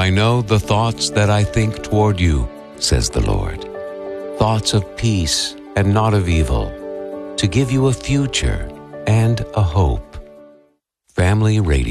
I know the thoughts that I think toward you, says the Lord, thoughts of peace and not of evil, to give you a future and a hope. Family Radio.